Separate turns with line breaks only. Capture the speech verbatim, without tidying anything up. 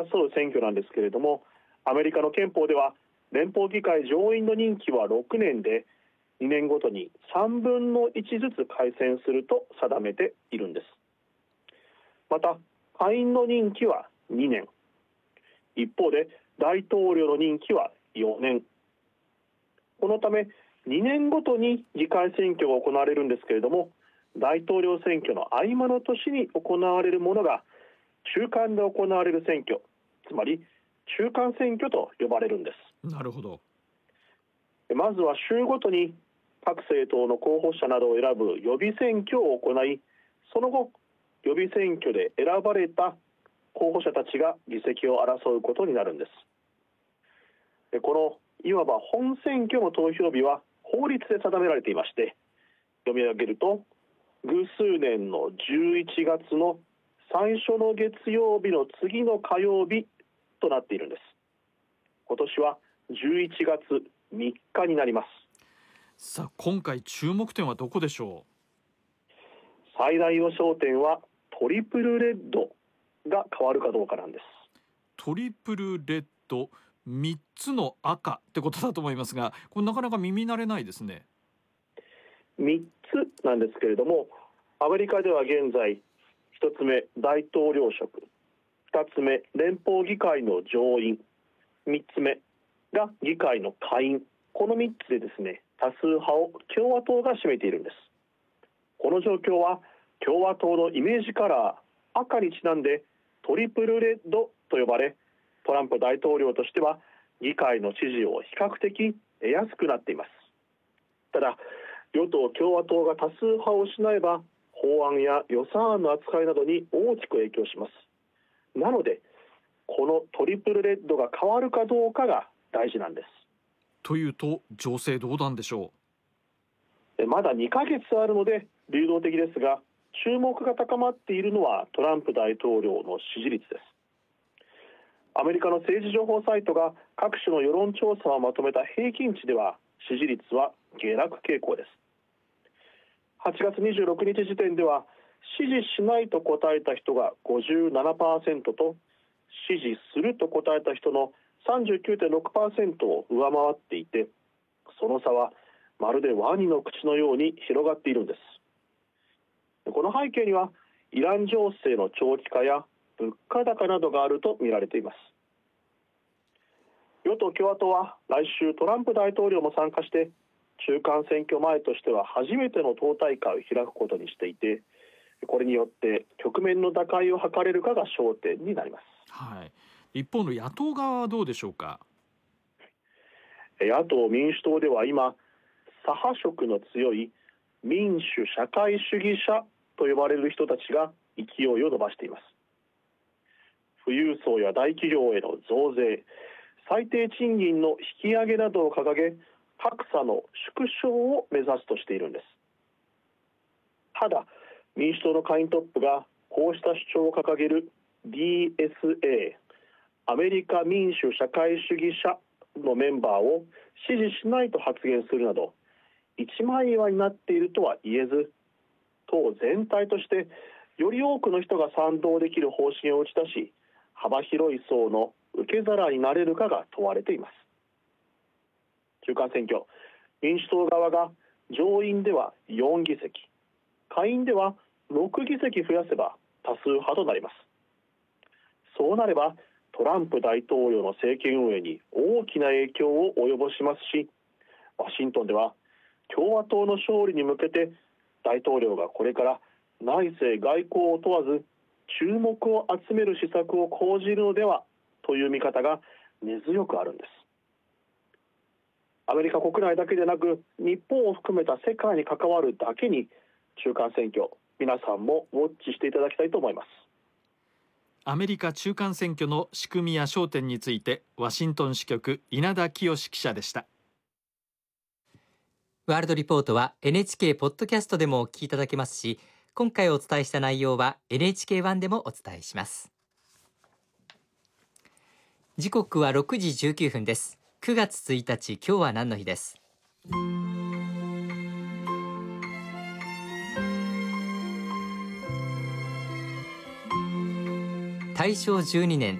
争う選挙なんですけれども、アメリカの憲法では連邦議会上院の任期はろくねんで、にねんごとにさんぶんのいちずつ改選すると定めているんです。また下院の任期はにねん、一方で大統領の任期はよねん。このためにねんごとに議会選挙が行われるんですけれども、大統領選挙の合間の年に行われるものが中間で行われる選挙、つまり中間選挙と呼ばれるんです。
なるほど。
まずは州ごとに各政党の候補者などを選ぶ予備選挙を行い、その後予備選挙で選ばれた候補者たちが議席を争うことになるんです。このいわば本選挙の投票日は法律で定められていまして、読み上げると偶数年のじゅういちがつの最初の月曜日の次の火曜日となっているんです。今年はじゅういちがつみっかになります。
さあ、今回注目点はどこでしょう。
最大の焦点はトリプルレッドが変わるかどうかなんです。
トリプルレッド、みっつの赤ってことだと思いますが、これなかなか耳慣れないですね。
みっつなんですけれども、アメリカでは現在ひとつめ大統領職、ふたつめ連邦議会の上院、みっつめが議会の下院、このみっつでですね、多数派を共和党が占めているんです。この状況は共和党のイメージカラー赤にちなんでトリプルレッドと呼ばれ、トランプ大統領としては議会の支持を比較的得やすくなっています。ただ与党共和党が多数派を失えば法案や予算案の扱いなどに大きく影響します。なのでこのトリプルレッドが変わるかどうかが大事なんです。
というと情勢どうなんでしょ
う。まだにかげつあるので流動的ですが、注目が高まっているのはトランプ大統領の支持率です。アメリカの政治情報サイトが各種の世論調査をまとめた平均値では支持率は下落傾向です。はちがつにじゅうろくにち時点では支持しないと答えた人が ごじゅうななパーセント と支持すると答えた人の さんじゅうきゅうてんろくパーセント を上回っていて、その差はまるでワニの口のように広がっているんです。この背景にはイラン情勢の長期化や物価高などがあると見られています。与党共和党は来週トランプ大統領も参加して中間選挙前としては初めての党大会を開くことにしていて、これによって局面の打開を図れるかが焦点になります。
はい、一方の野党側はどうでしょうか。
野党民主党では今左派色の強い民主社会主義者と呼ばれる人たちが勢いを伸ばしています。富裕層や大企業への増税、最低賃金の引き上げなどを掲げ、格差の縮小を目指すとしているんです。ただ民主党の下院トップがこうした主張を掲げる ディーエスエー アメリカ民主社会主義者のメンバーを支持しないと発言するなど一枚岩になっているとは言えず、党全体としてより多くの人が賛同できる方針を打ち出し、幅広い層の受け皿になれるかが問われています。中間選挙、民主党側が上院ではよんぎせき、下院ではろくぎせき増やせば多数派となります。そうなればトランプ大統領の政権運営に大きな影響を及ぼしますし、ワシントンでは共和党の勝利に向けて大統領がこれから内政外交を問わず注目を集める施策を講じるのではという見方が根強くあるんです。アメリカ国内だけでなく日本を含めた世界に関わるだけに中間選挙、皆さんもウォッチしていただきたいと思います。
アメリカ中間選挙の仕組みや焦点についてワシントン支局稲田清記者でした。
ワールドリポートは エヌエイチケー ポッドキャストでもお聞きいただけますし、今回お伝えした内容は エヌエイチケーワン でもお伝えします。時刻はろくじじゅうきゅうふんです。くがつついたち、今日は何の日です。大正じゅうにねん